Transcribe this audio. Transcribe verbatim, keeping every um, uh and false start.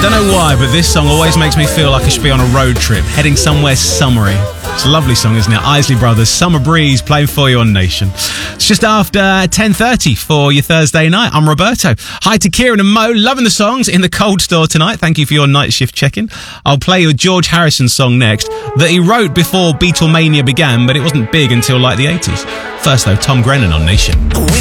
Don't know why, but this song always makes me feel like I should be on a road trip, heading somewhere summery. It's a lovely song, isn't it? Isley Brothers, Summer Breeze, playing for you on Nation. It's just after ten thirty for your Thursday night. I'm Roberto. Hi to Kieran and Mo, loving the songs in the Cold Store tonight. Thank you for your night shift check-in. I'll play you a George Harrison song next that he wrote before Beatlemania began, but it wasn't big until like the eighties. First though, Tom Grennan on Nation.